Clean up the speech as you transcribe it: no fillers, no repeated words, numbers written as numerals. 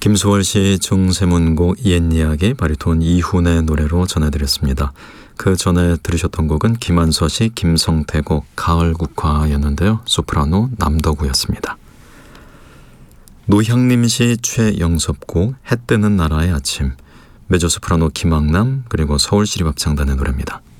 김소월 씨 중세문곡 옛이야기 바리톤 이훈의 노래로 전해드렸습니다. 그 전에 들으셨던 곡은 김한서 씨 김성태 곡 가을국화였는데요. 소프라노 남덕우였습니다. 노향림 씨 최영섭 곡 해 뜨는 나라의 아침, 메조소프라노 김학남 그리고 서울시립합창단의 노래입니다.